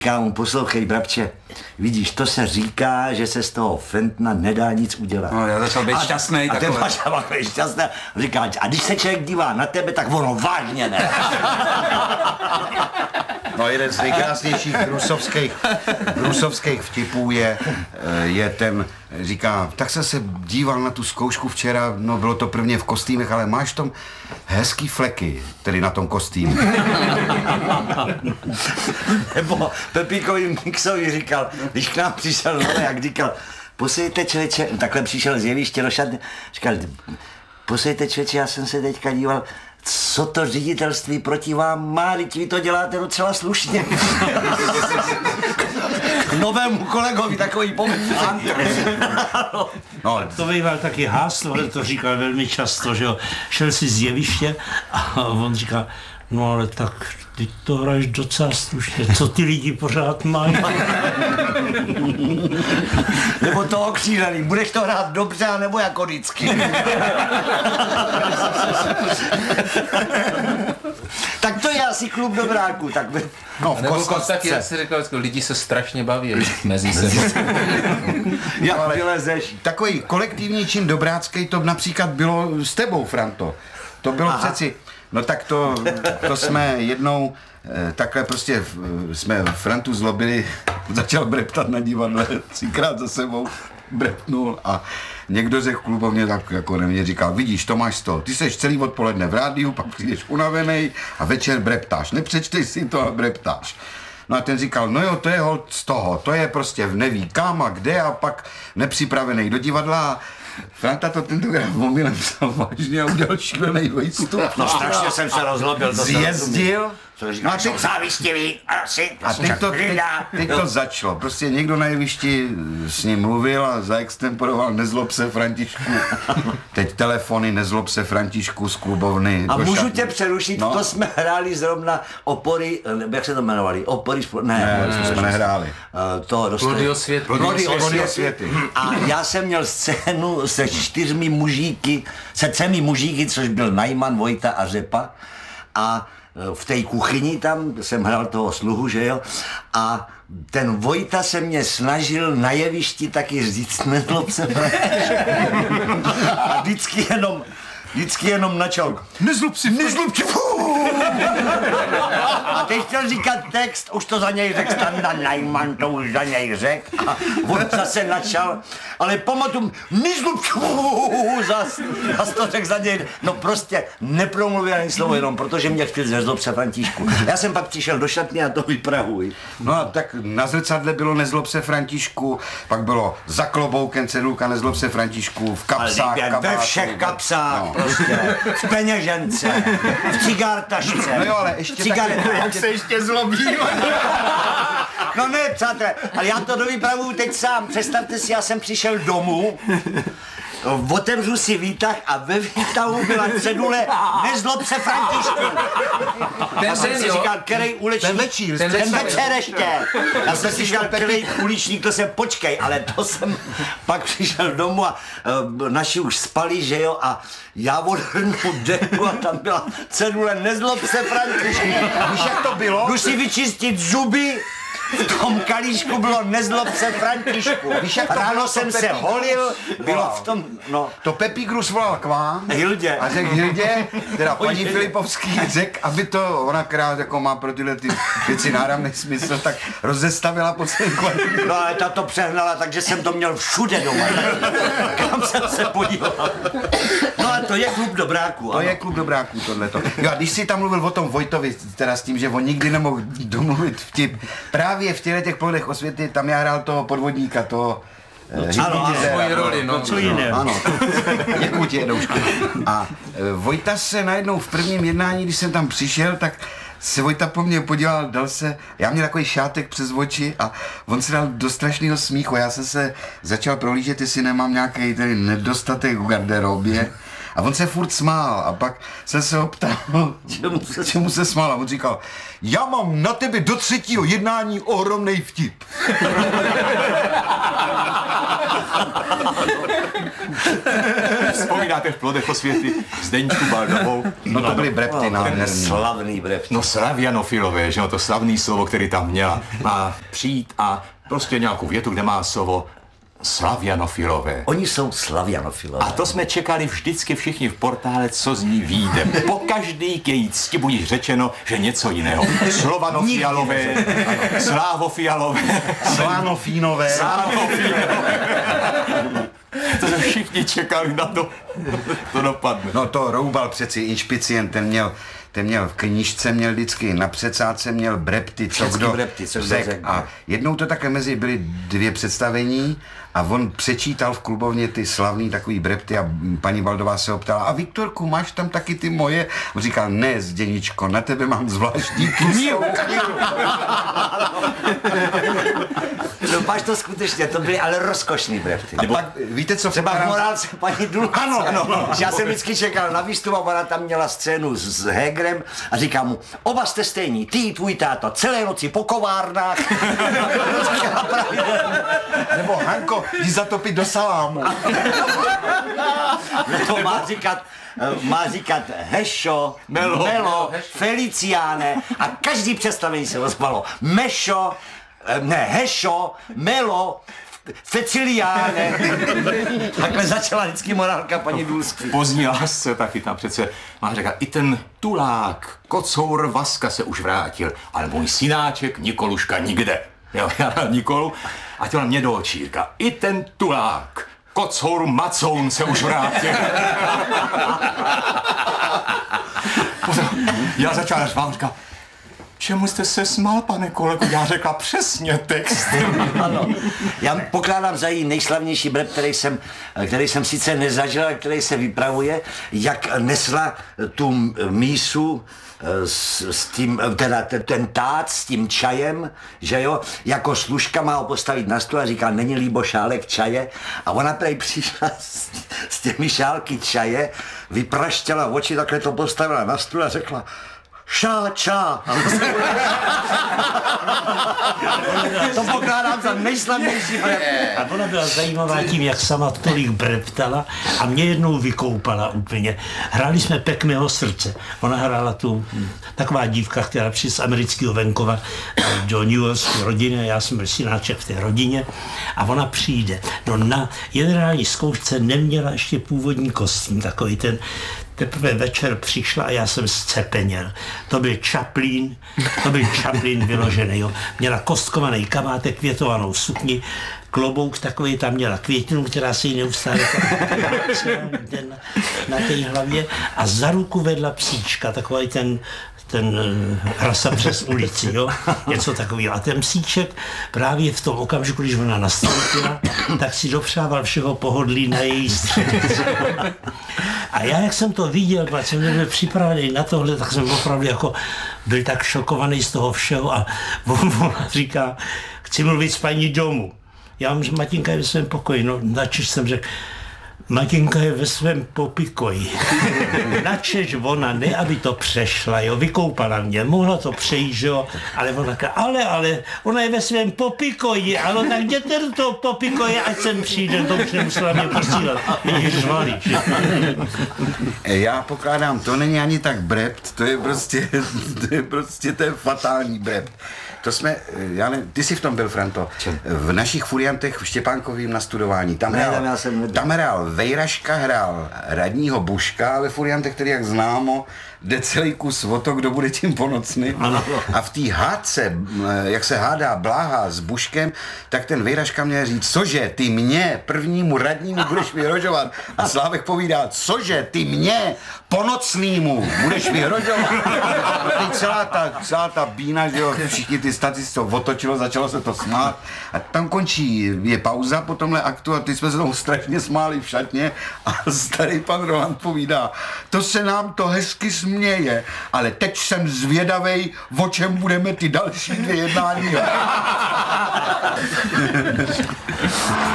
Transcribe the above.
Kámo, poslouchej, bratře, vidíš, to se říká, že se z toho fentna nedá nic udělat. No, já začal být šťastný. A ten máš šťastný. Říká, a když se člověk dívá na tebe, tak ono vážně ne. No, jeden z nejkrásnějších brusovských vtipů je ten, říká, tak jsem se díval na tu zkoušku včera, no bylo to prvně v kostýmech, ale máš tam hezký fleky, tedy na tom kostýmu. Nebo Pepíkovi Mixovi říkal, když k nám přišel Nole, jak říkal, posejte člověče, takhle přišel z jeviště do šatny, říkal, posejte člověče, já jsem se teďka díval, co to ředitelství proti vám má, teď vy to děláte docela slušně. Novému kolegovi takový pomysl. No, to býval taky Hásl, ale to říkal velmi často, že jo. Šel si z jeviště a on říká, no ale tak ty to hraješ docela slušně, co ty lidi pořád mají. Nebo to okřílený, budeš to hrát dobře, nebo jako vždycky. Tak to je asi klub dobráků, tak by... No, nebo taky, já si říkal, lidi se strašně baví mezi sebou. Jak vylezeš. Takový kolektivní čin dobrácký, to například bylo s tebou, Franto. To bylo přeci, no tak to jsme jednou takhle prostě jsme Frantu zlobili, začal breptat na divadle, 3krát za sebou brepnul a někdo řekl klubovně tak jako na mě říkal, vidíš, to máš to, ty seš celý odpoledne v rádiu, pak přijdeš unavenej a večer breptáš, nepřečteš si to a breptáš. No a ten říkal, no jo, to je holt z toho, to je prostě neví kam a kde a pak nepřipravený do divadla. Franta to tentokrát omylem vzal vážně a udělal šílený výstup. No strašně jsem se rozlobil. Zjezdil. No a teď závistivý, asi. A teď to začalo. Prostě někdo na jevišti s ním mluvil a zaextemporoval nezlob se Františku. Teď telefony nezlob se Františku z klubovny. A můžu tě přerušit, no? To jsme hráli zrovna opory, jak se to jmenovali? Opory, ne, jsme nehráli. Plody osvěty. Plody osvěty. A já jsem měl scénu se 4 mužíky, se 3 mužíky, což byl Najman, Vojta a Řepa. A v té kuchyni tam jsem hrál toho sluhu, že jo, a ten Vojta se mě snažil na jevišti taky říct, nezlob se, a vždycky jenom načal, nezlob si, a teď chtěl říkat text, už to za něj řekl Standa Najman, to už za něj řekl, a on zase načal, ale pamatuju, nezlob zas to řekl za něj, no prostě nepromluvil ani slovo jenom, protože mě chtěl nezlob se Františku. Já jsem pak přišel do šatny a to vypravuj. No a tak na zrcadle bylo nezlob se Františku, pak bylo za kloboukem cedulka nezlob se Františku, v kapsách, ve všech kapsách, no. Prostě, v peněžence, v cigártašce. No jo, ale ještě jak se ještě zlobí. No ne, přátelé, ale já to dovypravuju teď sám. Představte si, já jsem přišel domů, otevřu si výtah a ve výtahu byla cedule nezlob se Františku. Já jsem si říkal, který uličník, ten večer ještě. Já jsem si říkal, který uličník, to se počkej, ale to jsem pak přišel domů a naši už spali, že jo, a já odhrnu deku a tam byla cedule nezlob se Františku. Víš, jak to bylo? Jdu si vyčistit zuby. V tom kalíšku bylo nezlob se Františku. Víš, jak to ráno bylo, jsem se holil, bylo v tom, no. To Pepíkrus volal k vám. Hildě. A řekl Hildě, teda paní Filipovský, řekl, aby to, ona krát jako má pro tyhle ty věci náramný smysl, tak rozestavila po celém kvartu. No ale ta to přehnala, takže jsem to měl všude doma. Kam jsem se podíval. No a to je klub dobráků. To je klub dobráků, tohleto. Jo, a když jsi tam mluvil o tom Vojtovi, teda s tím, že on nikdy nemohl domluvit vtip, právě v těch plodech osvěty, tam já hrál toho podvodníka, toho svoji roli, no. Co jiného. Ano, děkuji ti, Edoušku. A Vojta se najednou v prvním jednání, když jsem tam přišel, tak se Vojta po mně podíval, dal se, já měl takový šátek přes oči a on se dal do strašného smíchu. Já jsem se začal prohlížet, jestli nemám nějaký tady nedostatek v garderobě. A on se furt smál a pak jsem se ho ptal, čemu se smál a on říkal, já mám na tebe do 3. jednání ohromnej vtip. Vzpomínáte v Plodech osvěty Zdeňku Baldovou? No to byly brepty nádherný. Slavný brepty. No slavianofilové, že jo, to slavný slovo, který tam měla. Má přijít a prostě nějakou větu, kde má slovo slavianofilové. Oni jsou slavianofilové. A to jsme čekali vždycky všichni v portále, co z ní vyjde. Po každý k její cti bude řečeno, že něco jiného. Slovanofialové, slávofialové, Slánofínové. To jsme všichni čekali na to, to dopadne. No to Roubal přeci, inšpicient, ten měl v knížce, měl vždycky na předsádce, měl brepty, co Všecky kdo brepty, co kdo řek. řekne. A jednou to také mezi byly 2 představení a on přečítal v klubovně ty slavný takový brepty a paní Baldová se ho ptala, a Viktorku, máš tam taky ty moje? On říkal, ne, Zděničko, na tebe mám zvláštní knihu. No máš to skutečně, to byly ale rozkošný brepty. A pak, víte co? Třeba v vkládám- morálce paní Dulka. Ano. Já jsem vždycky čekal na výstup a ona tam měla scénu s Hegerem a říká mu, oba jste stejní, ty i tvůj táta, celé noci po kovárnách. Nebo Hanko, jdi zatopit do salámu. To má říkat Hešo, Melo, Feliciáne a každý představení se ozvalo. Hešo, Melo, Feciliáne. Takhle začala vždycky morálka paní Dulský. Pozdní lásce taky tam přece má říkat, i ten tulák, kocour Vaska se už vrátil, ale můj synáček Nikoluška nikde. Jo, já dám Nikolu a to na mě do očí říká, i ten tulák, kocour Macoun se už vrátil. Potom já začal řvát, říká, čemu jste se smál, pane kolego? Já řekla přesně text. Ano. Já pokládám za její nejslavnější brep, který jsem sice nezažil, ale který se vypravuje, jak nesla tu mísu s tím, teda ten tát s tím čajem, že jo, jako služka má ho postavit na stůl a říká, není líbo šálek čaje, a ona prej přišla s těmi šálky čaje, vypraštěla oči, takhle to postavila na stůl a řekla, ča. To pokládám za nejslavnější brep. A ona byla zajímavá tím, jak sama tolik breptala a mě jednou vykoupala úplně. Hráli jsme Pek mého srdce. Ona hrála tu, taková dívka, která přišla z amerického venkova do New Yorkské rodiny a já jsem byl synáček v té rodině a ona přijde. No na generální zkoušce neměla ještě původní kostým, takový ten. Teprve večer přišla a já jsem zcepeněl. To byl Chaplin vyložený. Jo. Měla kostkovaný kabátek, květovanou sukni, klobouk takový, tam měla květinu, která se jí neustále na té hlavě a za ruku vedla psíčka, takový ten rasa přes ulici, jo? Něco takového. A ten psíček právě v tom okamžiku, když ona nastoupila, tak si dopřával všeho pohodlí na její středici. A já, jak jsem to viděl, protože jsem nebyl připravený na tohle, tak jsem opravdu jako byl tak šokovaný z toho všeho a ona říká, chci mluvit s paní domu. Já mám, že Matinka je ve svém pokoji, no načež jsem řekl, Matinka je ve svém popikoji. Načež ona, ne aby to přešla, jo, vykoupala mě, mohla to přejít, jo, ale ona říká, ale, ona je ve svém popikoji, ale tak jděte do toho popikoje, ať sem přijde, to už nemusela mě posílat. Mě žvalí, že? Já pokládám, to není ani tak brept, to je fatální brept. To jsme, ty jsi v tom byl, Franto, v našich furiantech v Štěpánkovým nastudování. Tam hrál Vejraška, hrál radního Buška, a ve furiantech, který, jak známo, jde celý kus o to, kdo bude tím ponocným. A v té hádce, jak se hádá Bláha s Buškem, tak ten Vejraška měl říct, cože, ty mě, prvnímu radnímu budeš vyhrožovat. A Slávek povídá, cože, ty mě, ponocnýmu budeš vyhrožovat. A teď celá ta bína, že jo, všichni ty statisti to otočilo, začalo se to smát. A tam končí, je pauza po tomhle aktu a teď jsme se tomu strašně smáli v šatně a starý pan Roland povídá, to se nám to hezky směje, ale teď jsem zvědavej, o čem budeme ty další 2 jednání.